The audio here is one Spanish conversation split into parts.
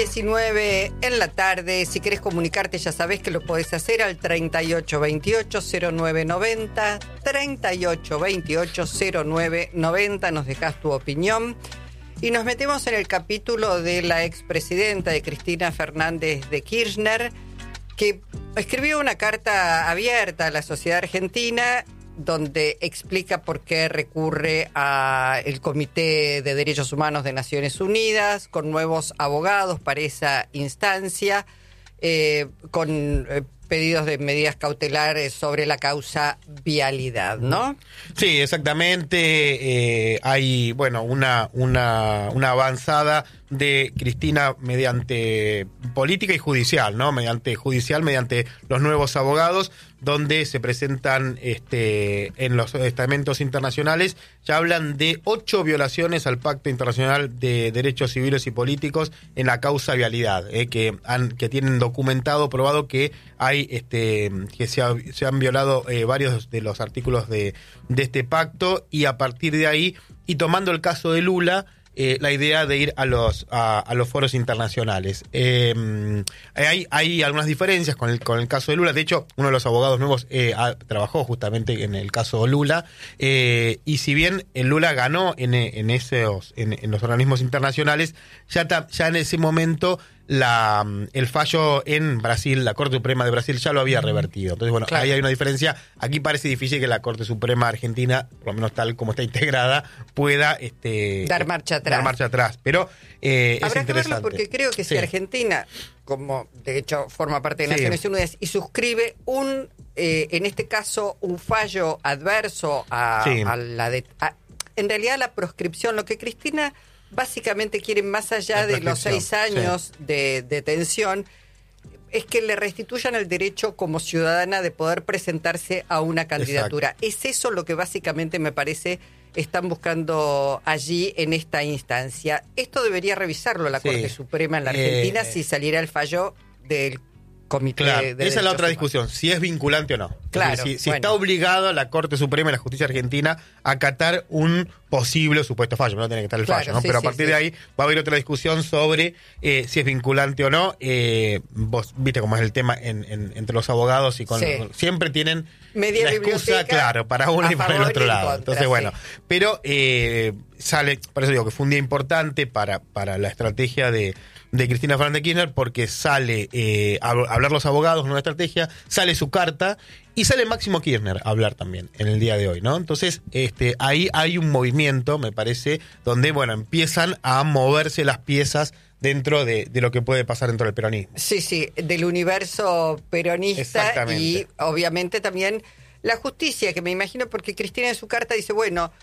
19 en la tarde. Si querés comunicarte, ya sabés que lo podés hacer al 3828-0990, 3828-0990. Nos dejás tu opinión. Y nos metemos en el capítulo de la expresidenta de Cristina Fernández de Kirchner, que escribió una carta abierta a la sociedad argentina donde explica por qué recurre al Comité de Derechos Humanos de Naciones Unidas, con nuevos abogados para esa instancia, con pedidos de medidas cautelares sobre la causa vialidad, ¿no? Sí, exactamente. Hay, bueno, una avanzada de Cristina mediante política y judicial, ¿no? Mediante los nuevos abogados, donde se presentan en los estamentos internacionales, ya hablan de 8 violaciones al Pacto Internacional de Derechos Civiles y Políticos en la causa vialidad, que tienen documentado, probado que hay que se han violado varios de los artículos de este pacto, y a partir de ahí, y tomando el caso de Lula, la idea de ir a los foros internacionales. Hay algunas diferencias con el caso de Lula. De hecho, uno de los abogados nuevos trabajó justamente en el caso Lula, y si bien Lula ganó en los organismos internacionales, ya en ese momento el fallo en Brasil, la Corte Suprema de Brasil ya lo había revertido. Entonces, bueno, claro, ahí hay una diferencia. Aquí parece difícil que la Corte Suprema Argentina, por lo menos tal como está integrada, pueda dar marcha atrás. Pero es habrá interesante. que verlo, porque creo que si Argentina, como de hecho forma parte de Naciones Unidas, y suscribe en este caso, un fallo adverso en realidad la proscripción, lo que Cristina básicamente quiere, más allá de los 6 años de detención, es que le restituyan el derecho como ciudadana de poder presentarse a una candidatura. Exacto. Es eso lo que básicamente me parece están buscando allí en esta instancia. Esto debería revisarlo la Corte Suprema en la Argentina si saliera el fallo del Comité de Derechos Esa es la otra Humanos. discusión, si es vinculante o no. Claro, si está obligado la Corte Suprema y la Justicia Argentina a acatar un posible supuesto fallo, no tiene que estar el fallo, ¿no? Pero a partir de ahí va a haber otra discusión sobre si es vinculante o no. Vos viste cómo es el tema entre los abogados, y siempre tienen media la excusa, claro, para uno y para el otro lado. Entonces, bueno, pero sale, por eso digo que fue un día importante para la estrategia de Cristina Fernández de Kirchner, porque sale a hablar los abogados, nueva estrategia, sale su carta, y sale Máximo Kirchner a hablar también en el día de hoy, ¿no? Entonces, ahí hay un movimiento, me parece, donde, bueno, empiezan a moverse las piezas dentro de lo que puede pasar dentro del peronismo. Sí, del universo peronista, y obviamente también la justicia, que me imagino, porque Cristina en su carta dice, bueno,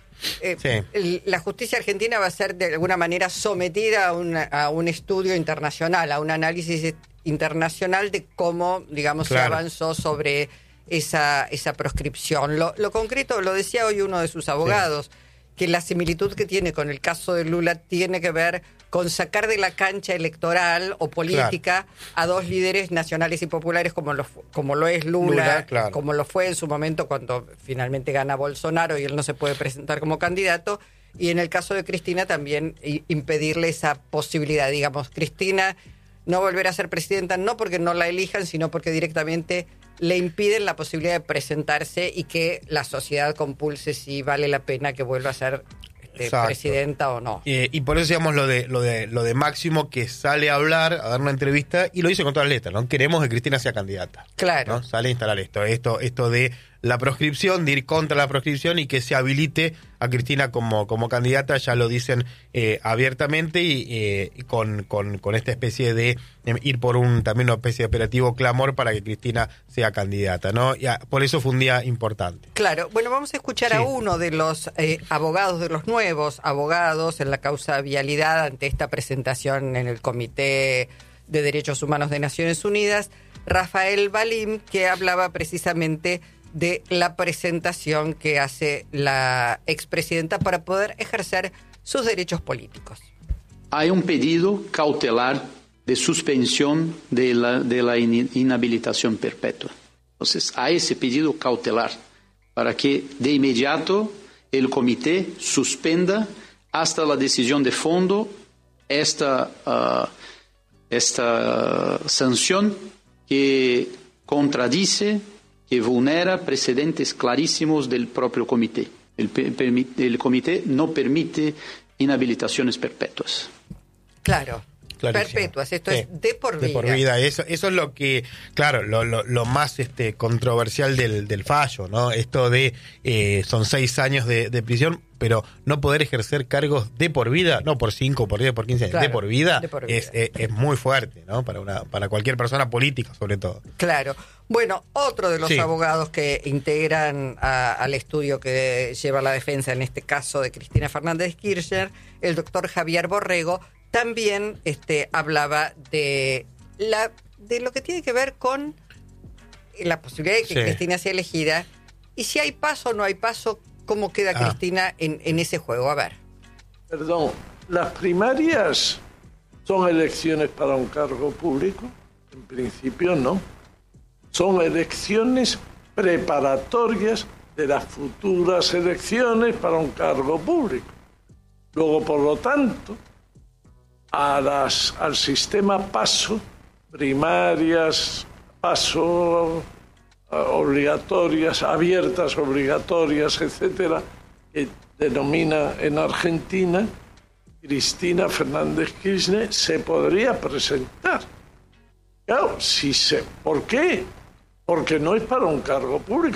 la justicia argentina va a ser de alguna manera sometida a un estudio internacional, a un análisis internacional de cómo, digamos, se avanzó sobre esa proscripción. Lo concreto, lo decía hoy uno de sus abogados, que la similitud que tiene con el caso de Lula tiene que ver con sacar de la cancha electoral o política a 2 líderes nacionales y populares como lo es Lula, como lo fue en su momento cuando finalmente gana Bolsonaro y él no se puede presentar como candidato, y en el caso de Cristina también impedirle esa posibilidad. Digamos, Cristina no volverá a ser presidenta, no porque no la elijan, sino porque directamente le impiden la posibilidad de presentarse, y que la sociedad compulse si vale la pena que vuelva a ser presidenta o no. Y por eso decíamos lo de Máximo, que sale a hablar, a dar una entrevista, y lo dice con todas las letras, ¿no? Queremos que Cristina sea candidata. Claro. ¿No? Sale a instalar esto de la proscripción, de ir contra la proscripción, y que se habilite a Cristina como candidata. Ya lo dicen abiertamente, y con esta especie de ir por también una especie de operativo clamor para que Cristina sea candidata, ¿no? Por eso fue un día importante. Claro. Bueno, vamos a escuchar a uno de los abogados, de los nuevos abogados en la causa vialidad, ante esta presentación en el Comité de Derechos Humanos de Naciones Unidas, Rafael Valim, que hablaba precisamente de la presentación que hace la expresidenta para poder ejercer sus derechos políticos. Hay un pedido cautelar de suspensión de la inhabilitación perpetua. Entonces, hay ese pedido cautelar para que de inmediato el comité suspenda hasta la decisión de fondo esta esta sanción que contradice, que vulnera precedentes clarísimos del propio comité. El comité no permite inhabilitaciones perpetuas. Claro. Clarísimo. Perpetuas, esto es de por vida. De por vida, eso es lo que, claro, lo más controversial del fallo, ¿no? Esto de son 6 años de prisión, pero no poder ejercer cargos de por vida, no por 5, por 10, por 15 años, claro, de por vida. Es muy fuerte, ¿no? Para cualquier persona política, sobre todo. Claro. Bueno, otro de los abogados que integran al estudio que lleva la defensa, en este caso de Cristina Fernández de Kirchner, el doctor Javier Borrego, también hablaba de lo que tiene que ver con la posibilidad de que Cristina sea elegida, y si hay paso o no hay paso, cómo queda Cristina en ese juego. A ver. Perdón, ¿las primarias son elecciones para un cargo público? En principio no. Son elecciones preparatorias de las futuras elecciones para un cargo público. Luego, por lo tanto, al sistema paso, primarias, paso, obligatorias, abiertas, obligatorias, etcétera, que denomina en Argentina, Cristina Fernández Kirchner se podría presentar. Claro, ¿por qué? Porque no es para un cargo público.